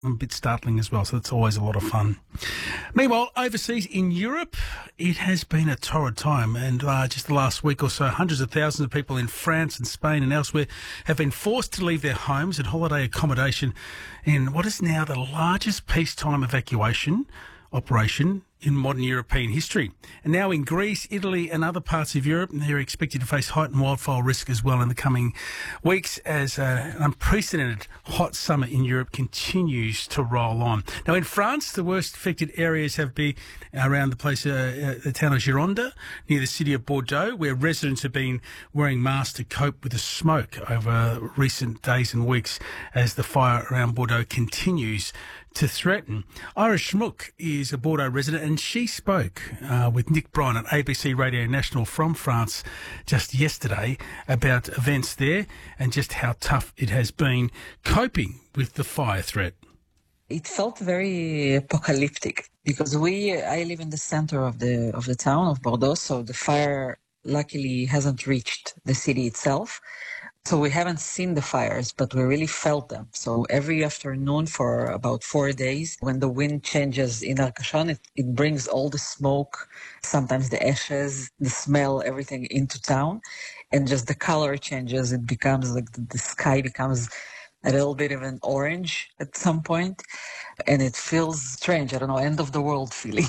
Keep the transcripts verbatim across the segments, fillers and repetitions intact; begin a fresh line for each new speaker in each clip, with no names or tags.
a bit startling as well, so it's always a lot of fun. Meanwhile, overseas in Europe, it has been a torrid time, and uh, just the last week or so, hundreds of thousands of people in France and Spain and elsewhere have been forced to leave their homes and holiday accommodation in what is now the largest peacetime evacuation operation in modern European history. And now in Greece, Italy and other parts of Europe, they're expected to face heightened wildfire risk as well in the coming weeks as uh, an unprecedented hot summer in Europe continues to roll on. Now in France, the worst affected areas have been around the place, uh, uh, the town of Gironde, near the city of Bordeaux, where residents have been wearing masks to cope with the smoke over recent days and weeks as the fire around Bordeaux continues to threaten. Ira Schmuck is a Bordeaux resident, and she spoke uh, with Nick Bryan on A B C Radio National from France just yesterday about events there and just how tough it has been coping with the fire threat.
It felt very apocalyptic because we, I live in the center of the of the town of Bordeaux, so the fire luckily hasn't reached the city itself. So we haven't seen the fires, but we really felt them. So every afternoon for about four days, when the wind changes in Arcachon, it, it brings all the smoke, sometimes the ashes, the smell, everything into town. And just the color changes. It becomes like the, the sky becomes a little bit of an orange at some point. And it feels strange. I don't know, end of the world feeling.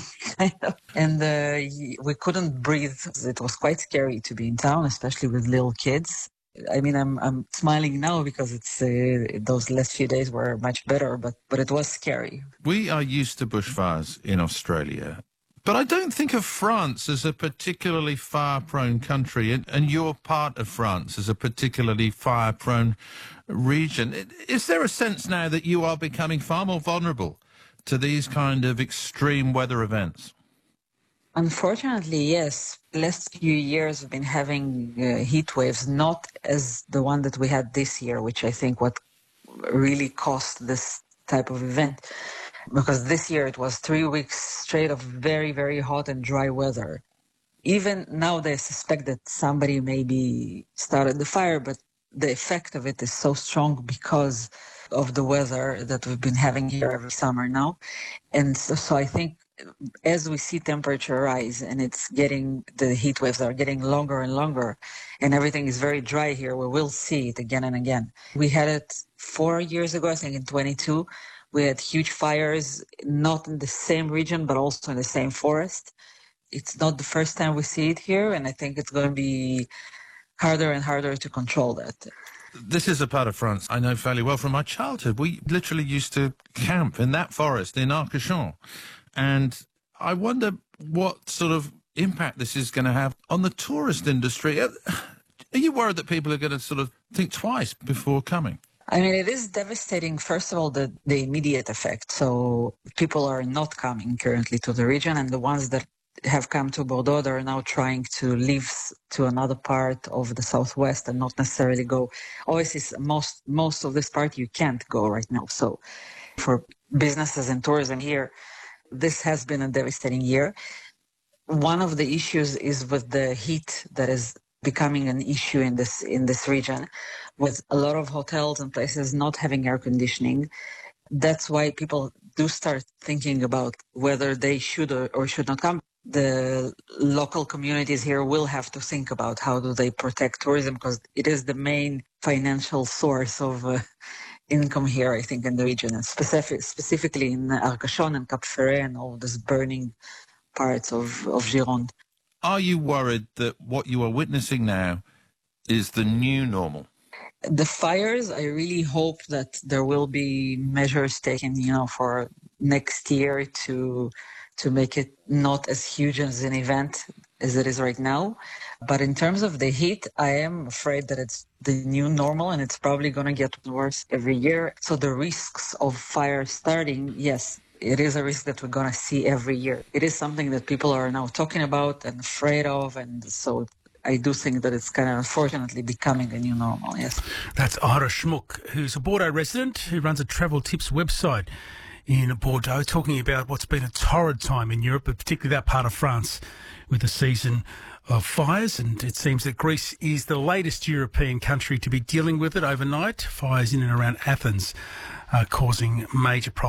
And uh, we couldn't breathe. It was quite scary to be in town, especially with little kids. I mean, I'm I'm smiling now because it's uh, those last few days were much better, but, but it was scary.
We are used to bushfires in Australia, but I don't think of France as a particularly fire-prone country, and, and you're part of France as a particularly fire-prone region. Is there a sense now that you are becoming far more vulnerable to these kind of extreme weather events?
Unfortunately, yes. Last few years we've been having uh, heat waves, not as the one that we had this year, which I think what really caused this type of event. Because this year it was three weeks straight of very, very hot and dry weather. Even now they suspect that somebody maybe started the fire, but the effect of it is so strong because of the weather that we've been having here every summer now. And so, so I think as we see temperature rise and it's getting, the heat waves are getting longer and longer and everything is very dry here, we will see it again and again. We had it four years ago, I think in twenty-two, we had huge fires, not in the same region, but also in the same forest. It's not the first time we see it here, and I think it's going to be harder and harder to control that.
This is a part of France I know fairly well from my childhood. We literally used to camp in that forest in Arcachon. And I wonder what sort of impact this is going to have on the tourist industry. Are you worried that people are going to sort of think twice before coming?
I mean, it is devastating, first of all, the, the immediate effect. So people are not coming currently to the region, and the ones that have come to Bordeaux, they're now trying to leave to another part of the southwest and not necessarily go. Obviously, most, most of this part you can't go right now. So for businesses and tourism here, this has been a devastating year. One of the issues is with the heat that is becoming an issue in this in this region, with a lot of hotels and places not having air conditioning. That's why people do start thinking about whether they should or, or should not come. The local communities here will have to think about how do they protect tourism, because it is the main financial source of uh, income here, I think, in the region, and specific, specifically in Arcachon and Cap Ferret and all these burning parts of, of Gironde.
Are you worried that what you are witnessing now is the new normal?
The fires, I really hope that there will be measures taken, you know, for next year to to make it not as huge as an event as it is right now. But in terms of the heat, I am afraid that it's the new normal and it's probably going to get worse every year. So the risks of fire starting, yes, it is a risk that we're going to see every year. It is something that people are now talking about and afraid of, and so I do think that it's kind of unfortunately becoming a new normal, yes.
That's Ira Schmuck, who's a Bordeaux resident who runs a travel tips website in Bordeaux, talking about what's been a torrid time in Europe, but particularly that part of France, with the season of fires. And it seems that Greece is the latest European country to be dealing with it overnight. Fires in and around Athens are causing major problems.